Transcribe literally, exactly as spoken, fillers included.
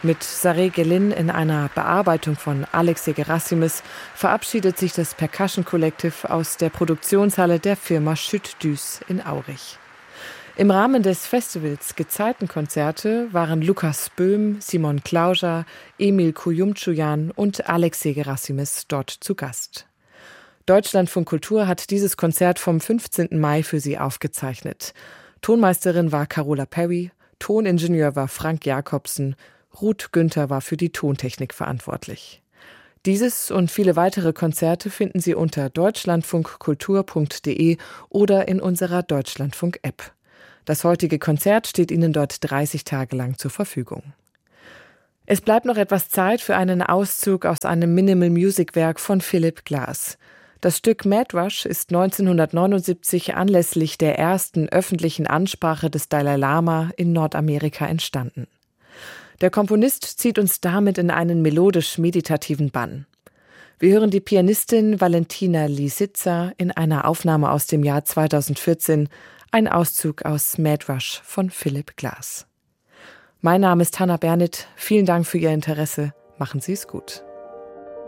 Mit Saré Guellin in einer Bearbeitung von Alexey Gerassimis verabschiedet sich das Percussion Collective aus der Produktionshalle der Firma Chute-Düs in Aurich. Im Rahmen des Festivals Gezeitenkonzerte waren Lukas Böhm, Simon Klauser, Emil Kuyumtschuyan und Alexey Gerassimis dort zu Gast. Deutschlandfunk Kultur hat dieses Konzert vom fünfzehnten Mai für Sie aufgezeichnet. Tonmeisterin war Carola Perry, Toningenieur war Frank Jakobsen, Ruth Günther war für die Tontechnik verantwortlich. Dieses und viele weitere Konzerte finden Sie unter deutschlandfunkkultur punkt de oder in unserer Deutschlandfunk-App. Das heutige Konzert steht Ihnen dort dreißig Tage lang zur Verfügung. Es bleibt noch etwas Zeit für einen Auszug aus einem Minimal-Music-Werk von Philip Glass. Das Stück Mad Rush ist neunzehnhundertneunundsiebzig anlässlich der ersten öffentlichen Ansprache des Dalai Lama in Nordamerika entstanden. Der Komponist zieht uns damit in einen melodisch-meditativen Bann. Wir hören die Pianistin Valentina Lisitsa in einer Aufnahme aus dem Jahr zweitausendvierzehn, ein Auszug aus Mad Rush von Philip Glass. Mein Name ist Hannah Bernit. Vielen Dank für Ihr Interesse. Machen Sie es gut.